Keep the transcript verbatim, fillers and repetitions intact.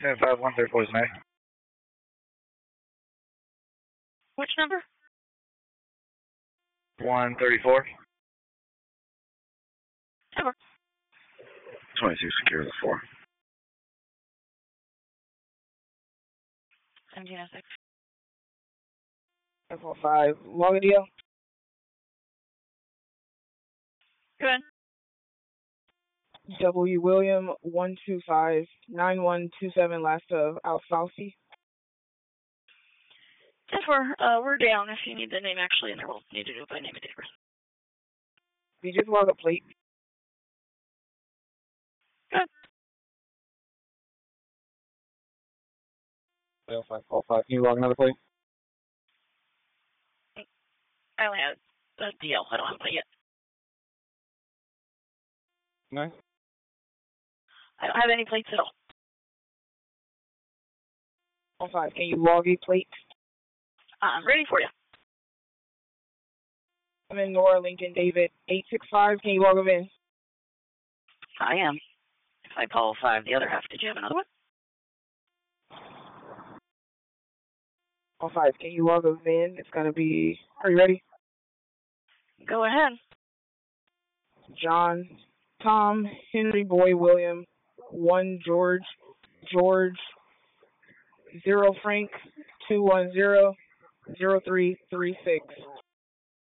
ten five one third voice, May. Which number? one thirty-four. Over. twenty-two secure the four. seventeen oh six. F one five. Log deal. Go ahead. W. William one two five nine one two seven last of Alfalfi. ten four, uh, we're down. If you need the name actually in there, we'll need to do it by name and date of birth. You just log a plate. Good. L five four five. Can you log another plate? I only have a D L. I don't have a plate yet. No? I don't have any plates at all. Oh five. Can you log a plate? I'm ready for you. I'm in Nora Lincoln David eight six five. Can you log them in? I am. If I Apollo five, the other half. Did you have another one? Oh five. Can you log them in? It's gonna be. Are you ready? Go ahead. John, Tom, Henry, Boy, William, one George, George, zero Frank, two one zero, zero three three six.